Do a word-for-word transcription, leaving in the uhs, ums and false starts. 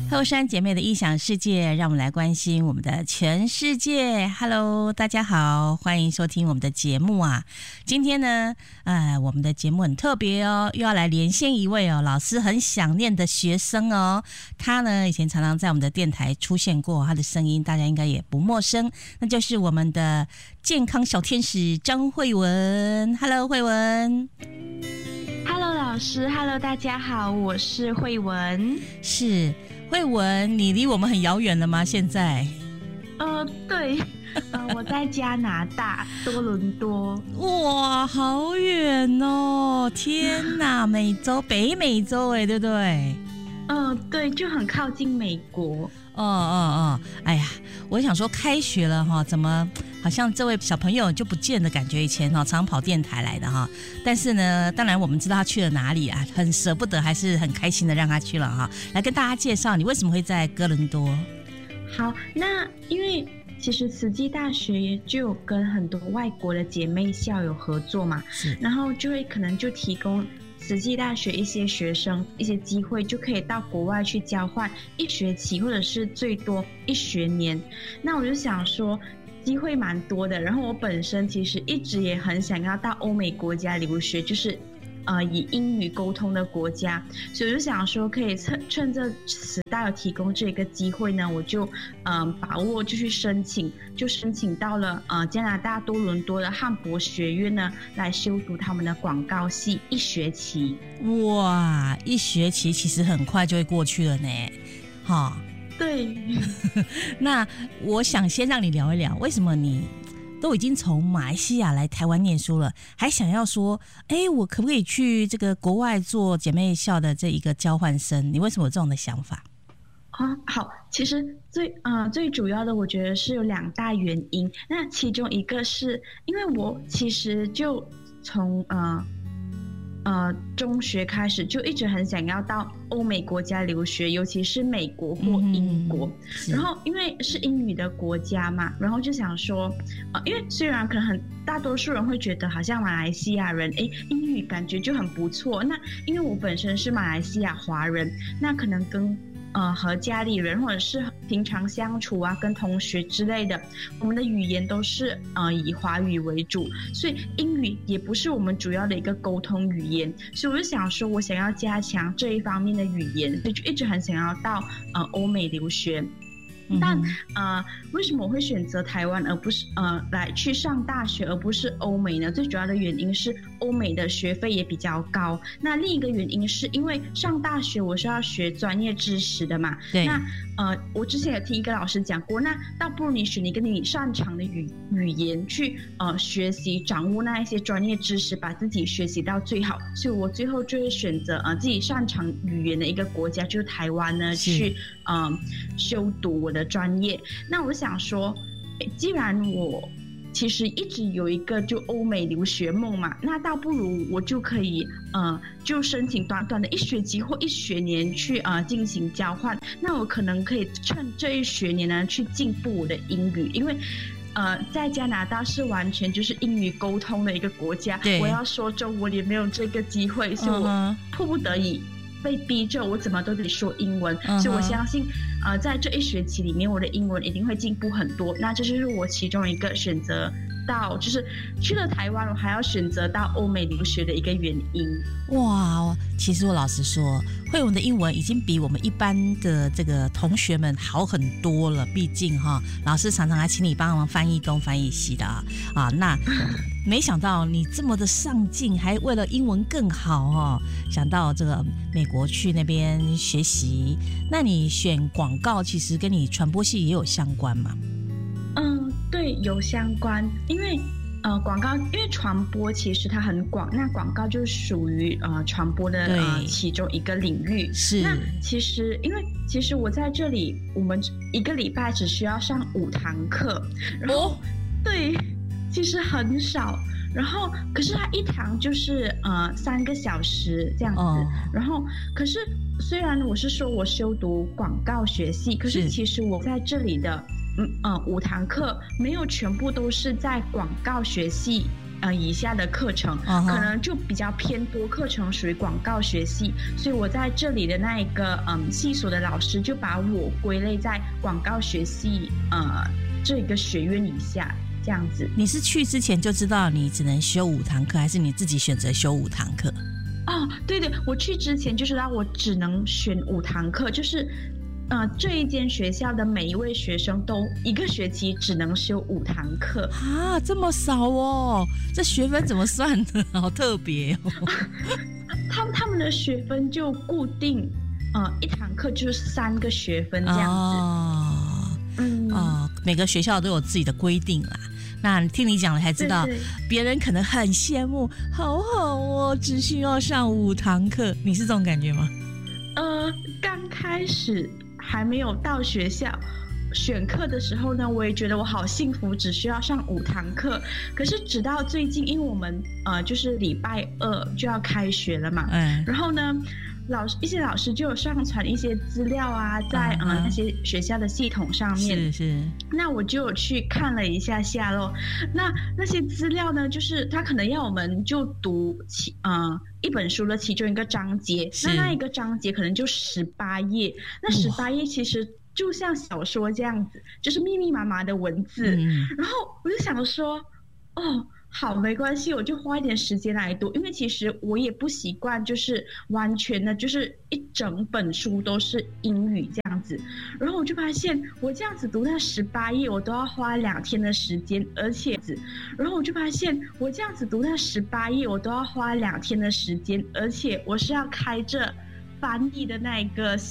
后山姐妹的异想世界，让我们来关心我们的全世界。Hello， 大家好，欢迎收听我们的节目啊。今天呢，呃，我们的节目很特别哦，又要来连线一位哦，老师很想念的学生哦。他呢，以前常常在我们的电台出现过，他的声音大家应该也不陌生，那就是我们的健康小天使张慧文。Hello， 慧文。 Hello， 老师 ，Hello， 大家好，我是慧文。 是。慧文，你离我们很遥远了吗？现在？ 呃，对，呃，我在加拿大多伦多。 哇，好远哦！天哪，美洲，北美洲哎，对不对？ 嗯、呃，对，就很靠近美国。 哦哦哦，哎呀，我想说开学了哈，怎么好像这位小朋友就不见的感觉？以前哈常跑电台来的哈，但是呢，当然我们知道他去了哪里啊，很舍不得，还是很开心的让他去了哈。来跟大家介绍，你为什么会在哥伦多？ 好，那因为其实慈济大学就有跟很多外国的姐妹校有合作嘛，是，然后就会可能就提供慈济大学一些学生一些机会，就可以到国外去交换一学期，或者是最多一学年。那我就想说机会蛮多的，然后我本身其实一直也很想要到欧美国家留学，就是呃以英语沟通的国家，所以我就想说可以趁趁这时代有提供这个机会呢，我就嗯、呃、把握就去申请，就申请到了呃加拿大多伦多的汉博学院呢，来修读他们的广告系一学期。 哇，一学期其实很快就会过去了呢，哈。 对， 那我想先让你聊一聊，为什么你都已经从马来西亚来台湾念书了，还想要说，哎，我可不可以去这个国外做姐妹校的这一个交换生？你为什么有这种的想法？ 啊，好，其实最呃最主要的，我觉得是有两大原因。那其中一个是因为我其实就从呃。呃，中学开始就一直很想要到欧美国家留学，尤其是美国或英国。嗯、然后因为是英语的国家嘛，然后就想说，呃，因为虽然可能很大多数人会觉得好像马来西亚人，哎，英语感觉就很不错。那因为我本身是马来西亚华人，那可能跟呃和家里人或者是平常相处啊，跟同学之类的，我们的语言都是呃以华语为主，所以英语也不是我们主要的一个沟通语言，所以我就想说我想要加强这一方面的语言，所以就一直很想要到呃欧美留学。但呃，为什么我会选择台湾而不是呃来去上大学，而不是欧美呢？最主要的原因是欧美的学费也比较高。那另一个原因是因为上大学我是要学专业知识的嘛。对。那呃，我之前有听一个老师讲过，那倒不如你选一个你擅长的语语言去呃学习掌握那一些专业知识，把自己学习到最好。所以我最后就会选择呃自己擅长语言的一个国家，就是台湾呢，去呃修读我的的专业。那我想说，既然我其实一直有一个就欧美留学梦嘛，那倒不如我就可以呃就申请短短的一学期或一学年去呃进行交换。那我可能可以趁这一学年呢去进步我的英语，因为呃在加拿大是完全就是英语沟通的一个国家，我要说中文也没有这个机会，所以我迫不得已被逼着我怎么都得说英文， uh-huh. 所以我相信呃，在这一学期里面我的英文一定会进步很多。那这就是我其中一个选择到就是去了台湾我还要选择到欧美留学的一个原因。 哇，其实我老实说，慧文的英文已经比我们一般的这个同学们好很多了，毕竟哈，老师常常还请你帮忙翻译东翻译西的啊啊，那没想到你这么的上进，还为了英文更好哦，想到这个美国去那边学习。那你选广告其实跟你传播系也有相关吗？ 嗯，对，有相关，因为呃广告，因为传播其实它很广，那广告就属于呃传播的呃其中一个领域。是。那其实因为其实我在这里，我们一个礼拜只需要上五堂课，然后、哦、对。其实很少，然后可是它一堂就是呃三个小时这样子、哦、然后可是虽然我是说我修读广告学系，可是其实我在这里的嗯呃五堂课没有全部都是在广告学系呃以下的课程， uh-huh. 可能就比较偏多课程属于广告学系，所以我在这里的那一个嗯系所的老师就把我归类在广告学系呃这个学院以下这样子。 你是去之前就知道你只能修五堂课，还是你自己选择修五堂课？ 哦，对对，我去之前就知道我只能选五堂课，就是呃，这一间学校的每一位学生都一个学期只能修五堂课啊，这么少哦？这学分怎么算的？好特别哦！ 他们他们的学分就固定，呃，一堂课就是三个学分这样子。 哦，嗯，哦，每个学校都有自己的规定啦。那听你讲了才知道，别人可能很羡慕，好好哦，只需要上五堂课，你是这种感觉吗？ 呃，刚开始还没有到学校选课的时候呢，我也觉得我好幸福，只需要上五堂课。可是直到最近，因为我们呃就是礼拜二就要开学了嘛，嗯，然后呢，老师一些老师就有上传一些资料啊，在呃、uh-huh. 那些学校的系统上面， 是是。 那我就有去看了一下下咯。那那些资料呢，就是他可能要我们就读其呃一本书的其中一个章节，那那一个章节可能就十八页，那十八页其实就像小说这样子，就是密密麻麻的文字。嗯、然后我就想说，哦。好，没关系，我就花一点时间来读，因为其实我也不习惯，就是完全的，就是一整本书都是英语这样子。然后我就发现，我这样子读那十八页，我都要花两天的时间，而且，然后我就发现，我这样子读那十八页，我都要花两天的时间，而且我是要开着翻译的那一个